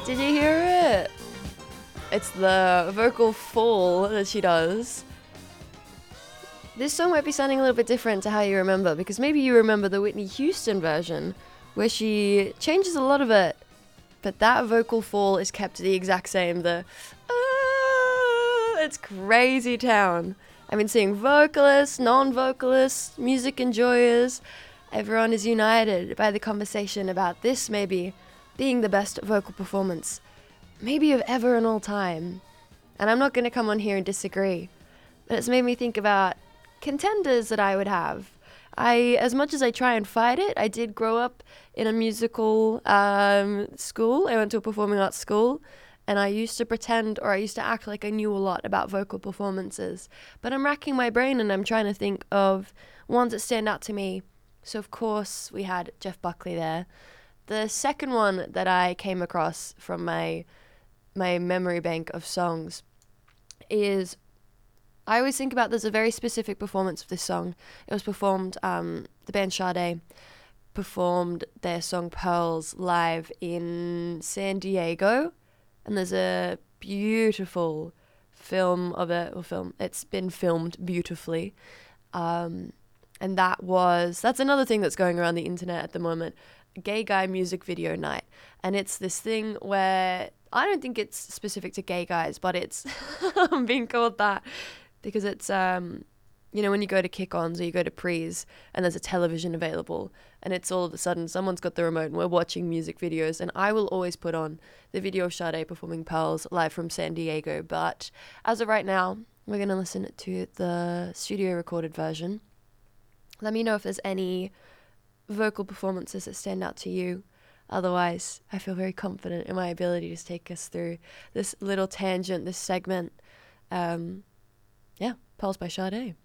Did you hear it? It's the vocal fall that she does. This song might be sounding a little bit different to how you remember, because maybe you remember the Whitney Houston version, where she changes a lot of it, but that vocal fall is kept the exact same. It's crazy town. I've been seeing vocalists, non-vocalists, music enjoyers. Everyone is united by the conversation about this maybe being the best vocal performance, maybe of ever and all time. And I'm not going to come on here and disagree, but it's made me think about contenders that I would have. As much as I try and fight it, I did grow up in a musical school. I went to a performing arts school, and I used to act like I knew a lot about vocal performances. But I'm racking my brain and I'm trying to think of ones that stand out to me. So of course we had Jeff Buckley there. The second one that I came across from my memory bank of songs is, I always think about, there's a very specific performance of this song. It was performed, the band Sade performed their song Pearls live in San Diego. And there's a beautiful film of it, it's been filmed beautifully. And that's another thing that's going around the internet at the moment, gay guy music video night. And it's this thing where, I don't think it's specific to gay guys, but it's being called that because it's, when you go to kick-ons or you go to prees and there's a television available and it's all of a sudden someone's got the remote and we're watching music videos, and I will always put on the video of Sade performing Pearls live from San Diego. But as of right now, we're going to listen to the studio recorded version. Let me know if there's any vocal performances that stand out to you. Otherwise, I feel very confident in my ability to take us through this little tangent, this segment. Pearls by Sade.